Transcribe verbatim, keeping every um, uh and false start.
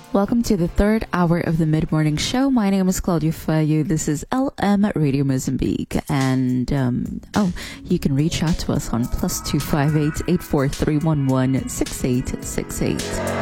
Welcome to the third hour of the mid-morning show. My name is Claudia Fayu. This is L M Radio Mozambique. And, um, oh, you can reach out to us on plus two five eight, eight four three one one, six eight six eight.